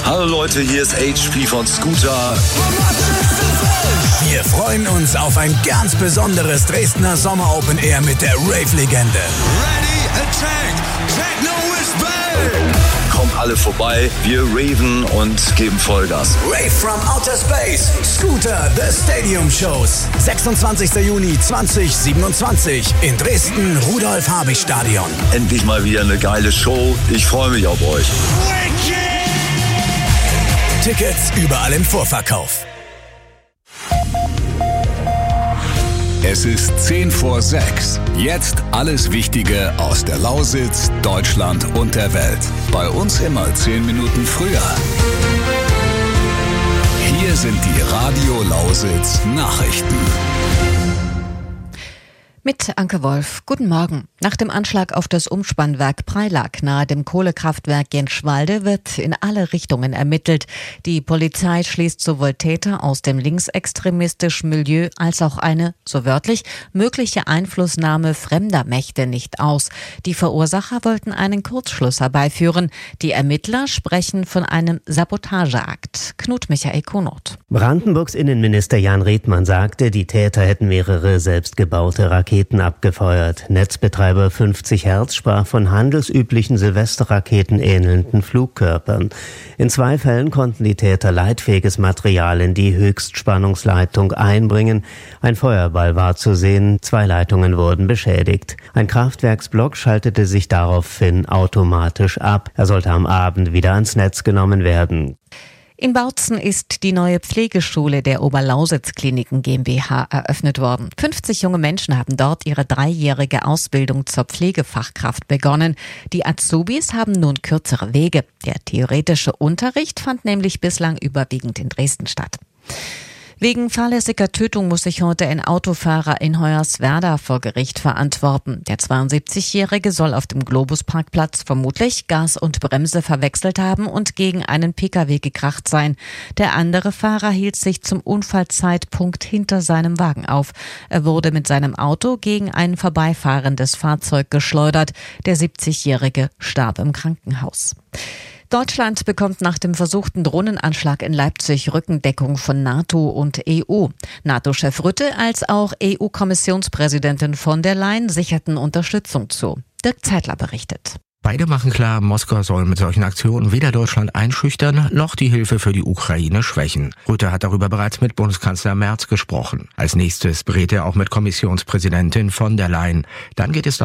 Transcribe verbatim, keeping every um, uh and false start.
Hallo Leute, hier ist H P von Scooter. Wir freuen uns auf ein ganz besonderes Dresdner Sommer Open Air mit der Rave-Legende. Ready, attack, techno is back! Kommt alle vorbei, wir raven und geben Vollgas. Rave from Outer Space, Scooter, The Stadium Shows. sechsundzwanzigster Juni zweitausendsiebenundzwanzig in Dresden, Rudolf-Habich-Stadion. Endlich mal wieder eine geile Show. Ich freue mich auf euch. Tickets überall im Vorverkauf. Es ist zehn vor sechs. Jetzt alles Wichtige aus der Lausitz, Deutschland und der Welt. Bei uns immer zehn Minuten früher. Hier sind die Radio Lausitz Nachrichten. Mit Anke Wolf. Guten Morgen. Nach dem Anschlag auf das Umspannwerk Preilack nahe dem Kohlekraftwerk Jenschwalde wird in alle Richtungen ermittelt. Die Polizei schließt sowohl Täter aus dem linksextremistischen Milieu als auch eine, so wörtlich, mögliche Einflussnahme fremder Mächte nicht aus. Die Verursacher wollten einen Kurzschluss herbeiführen. Die Ermittler sprechen von einem Sabotageakt. Knut Michael Konot. Brandenburgs Innenminister Jan Redmann sagte, die Täter hätten mehrere selbstgebaute Raketen abgefeuert. Netzbetreiber fünfzig Hertz sprach von handelsüblichen Silvesterraketen ähnelnden Flugkörpern. In zwei Fällen konnten die Täter leitfähiges Material in die Höchstspannungsleitung einbringen. Ein Feuerball war zu sehen, zwei Leitungen wurden beschädigt. Ein Kraftwerksblock schaltete sich daraufhin automatisch ab. Er sollte am Abend wieder ans Netz genommen werden. In Bautzen ist die neue Pflegeschule der Oberlausitz-Kliniken GmbH eröffnet worden. fünfzig junge Menschen haben dort ihre dreijährige Ausbildung zur Pflegefachkraft begonnen. Die Azubis haben nun kürzere Wege. Der theoretische Unterricht fand nämlich bislang überwiegend in Dresden statt. Wegen fahrlässiger Tötung muss sich heute ein Autofahrer in Hoyerswerda vor Gericht verantworten. Der zweiundsiebzigjährige soll auf dem Globusparkplatz vermutlich Gas und Bremse verwechselt haben und gegen einen Pkw gekracht sein. Der andere Fahrer hielt sich zum Unfallzeitpunkt hinter seinem Wagen auf. Er wurde mit seinem Auto gegen ein vorbeifahrendes Fahrzeug geschleudert. Der siebzigjährige starb im Krankenhaus. Deutschland bekommt nach dem versuchten Drohnenanschlag in Leipzig Rückendeckung von NATO und E U. NATO-Chef Rutte als auch E U-Kommissionspräsidentin von der Leyen sicherten Unterstützung zu. Dirk Zeitler berichtet. Beide machen klar, Moskau soll mit solchen Aktionen weder Deutschland einschüchtern, noch die Hilfe für die Ukraine schwächen. Rutte hat darüber bereits mit Bundeskanzler Merz gesprochen. Als nächstes berät er auch mit Kommissionspräsidentin von der Leyen. Dann geht es